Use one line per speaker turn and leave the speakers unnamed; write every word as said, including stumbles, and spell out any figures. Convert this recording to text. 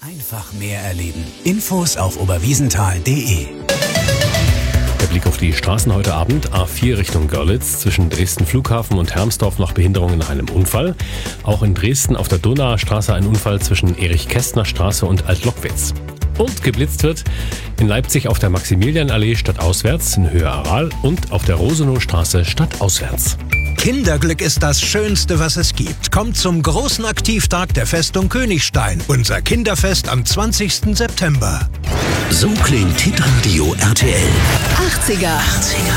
Einfach mehr erleben. Infos auf oberwiesenthal punkt de.
Der Blick auf die Straßen heute Abend. A vier Richtung Görlitz. Zwischen Dresden Flughafen und Hermsdorf noch Behinderungen nach einem Unfall. Auch in Dresden auf der Donauer Straße ein Unfall zwischen Erich-Kästner-Straße und Alt-Lockwitz. Und geblitzt wird in Leipzig auf der Maximilianallee stadtauswärts in Höhe Aral und auf der Rosenowstraße stadtauswärts.
Kinderglück ist das Schönste, was es gibt. Kommt zum großen Aktivtag der Festung Königstein. Unser Kinderfest am zwanzigsten September.
So klingt Hitradio R T L.
achtziger.